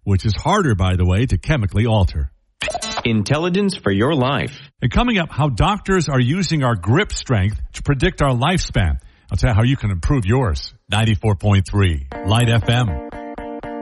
which is harder, by the way, to chemically alter. Intelligence for your life. And coming up, how doctors are using our grip strength to predict our lifespan. I'll tell you how you can improve yours. 94.3 Light FM.